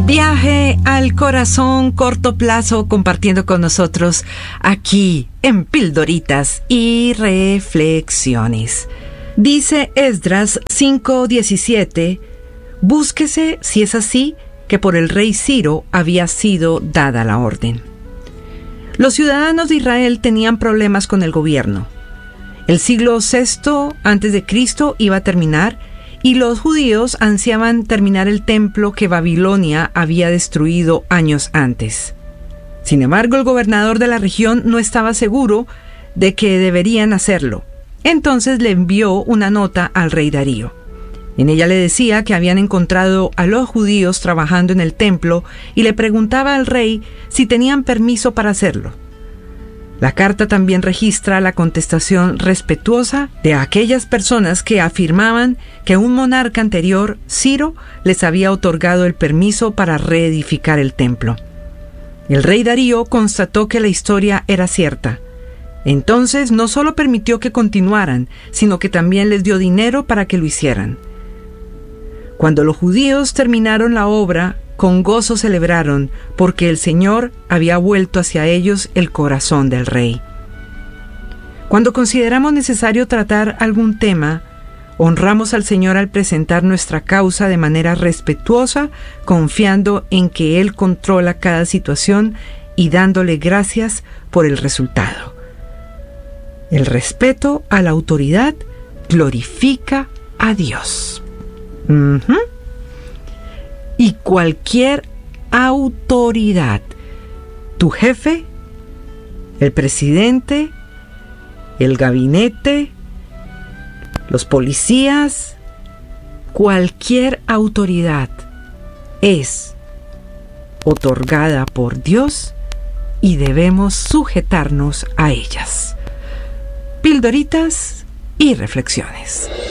Viaje al corazón corto plazo compartiendo con nosotros aquí en Pildoritas y Reflexiones. Dice Esdras 5:17, búsquese si es así que por el rey Ciro había sido dada la orden. Los ciudadanos de Israel tenían problemas con el gobierno. El siglo VI a.C. iba a terminar y los judíos ansiaban terminar el templo que Babilonia había destruido años antes. Sin embargo, el gobernador de la región no estaba seguro de que deberían hacerlo. Entonces le envió una nota al rey Darío. En ella le decía que habían encontrado a los judíos trabajando en el templo y le preguntaba al rey si tenían permiso para hacerlo. La carta también registra la contestación respetuosa de aquellas personas que afirmaban que un monarca anterior, Ciro, les había otorgado el permiso para reedificar el templo. El rey Darío constató que la historia era cierta. Entonces no solo permitió que continuaran, sino que también les dio dinero para que lo hicieran. Cuando los judíos terminaron la obra, con gozo celebraron, porque el Señor había vuelto hacia ellos el corazón del rey. Cuando consideramos necesario tratar algún tema, honramos al Señor al presentar nuestra causa de manera respetuosa, confiando en que Él controla cada situación y dándole gracias por el resultado. El respeto a la autoridad glorifica a Dios. Y cualquier autoridad, tu jefe, el presidente, el gabinete, los policías, cualquier autoridad es otorgada por Dios y debemos sujetarnos a ellas. Pildoritas y reflexiones.